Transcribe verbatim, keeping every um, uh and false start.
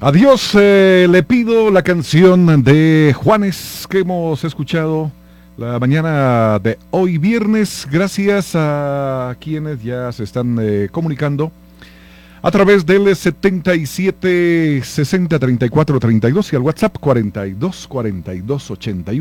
Adiós, eh, le pido la canción de Juanes que hemos escuchado la mañana de hoy viernes, gracias a quienes ya se están eh, comunicando a través del setenta y siete sesenta treinta y cuatro treinta y dos y al WhatsApp cuarenta y dos cuarenta y dos ochenta y uno.